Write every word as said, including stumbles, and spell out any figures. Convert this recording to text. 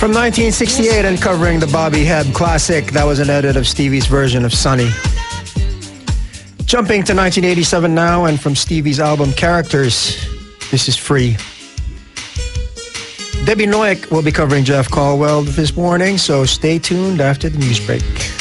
From nineteen sixty-eight and covering the Bobby Hebb classic, that was an edit of Stevie's version of Sunny. Jumping to nineteen eighty-seven now, and from Stevie's album Characters, this is Free. Debbie Noik will be covering Jeff Caldwell this morning, so stay tuned after the news break.